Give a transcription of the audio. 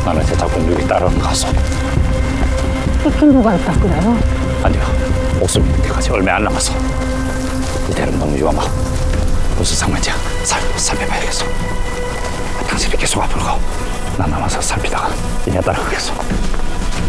나한테 자꾸 누이 따르는 거 같소. 뺏긴 누가 있다 그래요? 아니요, 목숨 있는 데까지 얼마 안 남았어. 이대로 너무 위험하. 무슨 상황인지 살펴봐야겠어. 당신이 계속 앞으로 가. 나 남아서 살피다가 이내 따라가겠어.